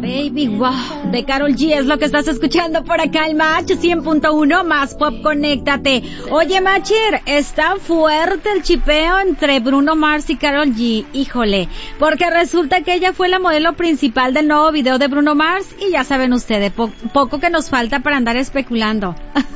Baby, wow, de Karol G es lo que estás escuchando por acá, el Match 100.1 más pop, conéctate. Oye, Matcher, está fuerte el chipeo entre Bruno Mars y Karol G, híjole, porque resulta que ella fue la modelo principal del nuevo video de Bruno Mars y ya saben ustedes, poco que nos falta para andar especulando.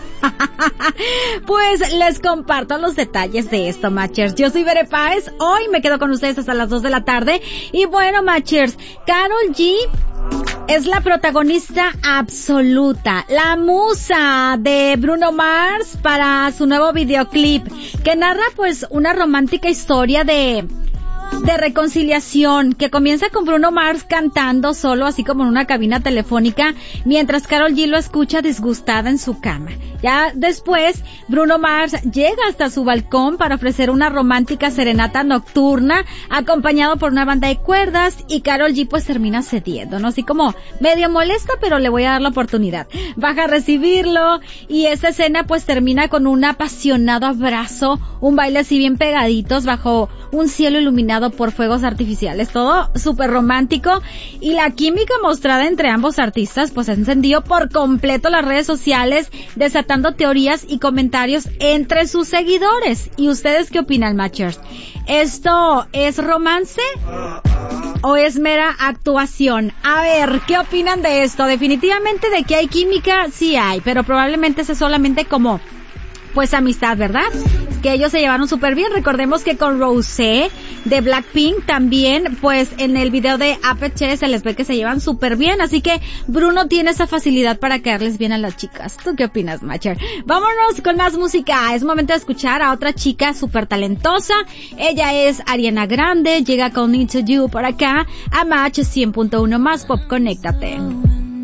Pues les comparto los detalles de esto, Matchers. Yo soy Bere Páez, hoy me quedo con ustedes hasta las 2 de la tarde. Y bueno, Matchers, Karol G es la protagonista absoluta, la musa de Bruno Mars para su nuevo videoclip, que narra pues una romántica historia de reconciliación, que comienza con Bruno Mars cantando solo, así como en una cabina telefónica, mientras Karol G lo escucha disgustada en su cama. Ya después, Bruno Mars llega hasta su balcón para ofrecer una romántica serenata nocturna, acompañado por una banda de cuerdas, y Karol G pues termina cediendo, ¿no? Así como medio molesta, pero le voy a dar la oportunidad. Baja a recibirlo, y esta escena pues termina con un apasionado abrazo, un baile así bien pegaditos bajo un cielo iluminado por fuegos artificiales, todo súper romántico, y la química mostrada entre ambos artistas pues ha encendido por completo las redes sociales, desatando teorías y comentarios entre sus seguidores. ¿Y ustedes qué opinan, Matchers? ¿Esto es romance o es mera actuación? A ver, ¿qué opinan de esto? Definitivamente de que hay química, sí hay, pero probablemente es solamente como pues amistad, ¿verdad? Que ellos se llevaron súper bien. Recordemos que con Rosé de Blackpink también, pues en el video de Apeche se les ve que se llevan súper bien, así que Bruno tiene esa facilidad para caerles bien a las chicas. ¿Tú qué opinas, Matcher? Vámonos con más música. Es momento de escuchar a otra chica súper talentosa. Ella es Ariana Grande, llega con Into You por acá a Match 100.1 más pop, conéctate.